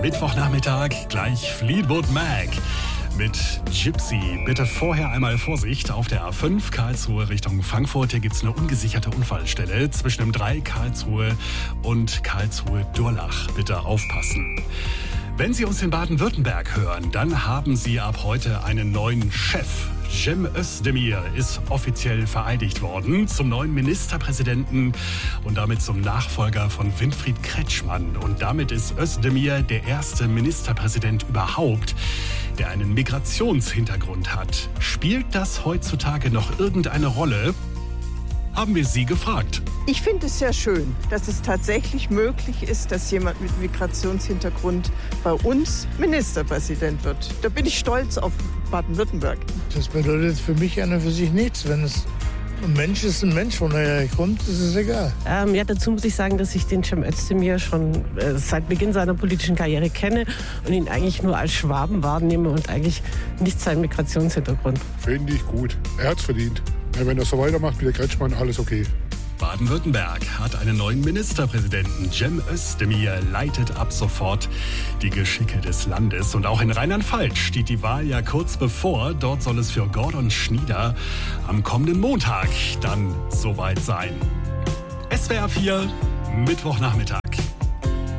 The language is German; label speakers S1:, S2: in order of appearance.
S1: Mittwochnachmittag, gleich Fleetwood Mac mit Gypsy. Bitte vorher einmal Vorsicht auf der A5 Karlsruhe Richtung Frankfurt. Hier gibt es eine ungesicherte Unfallstelle zwischen dem 3 Karlsruhe und Karlsruhe-Durlach. Bitte aufpassen. Wenn Sie uns in Baden-Württemberg hören, dann haben Sie ab heute einen neuen Chef. Cem Özdemir ist offiziell vereidigt worden zum neuen Ministerpräsidenten und damit zum Nachfolger von Winfried Kretschmann. Und damit ist Özdemir der erste Ministerpräsident überhaupt, der einen Migrationshintergrund hat. Spielt das heutzutage noch irgendeine Rolle? Haben wir Sie gefragt.
S2: Ich finde es sehr schön, dass es tatsächlich möglich ist, dass jemand mit Migrationshintergrund bei uns Ministerpräsident wird. Da bin ich stolz auf Baden-Württemberg.
S3: Das bedeutet für mich an und für sich nichts. Wenn es ein Mensch ist, ein Mensch, von daher kommt, ist es egal.
S4: Dazu muss ich sagen, dass ich den Cem Özdemir schon seit Beginn seiner politischen Karriere kenne und ihn eigentlich nur als Schwaben wahrnehme und eigentlich nicht seinen Migrationshintergrund.
S5: Finde ich gut. Er hat's verdient. Ja, wenn er so weitermacht wie der Kretschmann, alles okay.
S1: Baden-Württemberg hat einen neuen Ministerpräsidenten. Cem Özdemir leitet ab sofort die Geschicke des Landes. Und auch in Rheinland-Pfalz steht die Wahl ja kurz bevor. Dort soll es für Gordon Schnieder am kommenden Montag dann soweit sein. SWR 4, Mittwochnachmittag.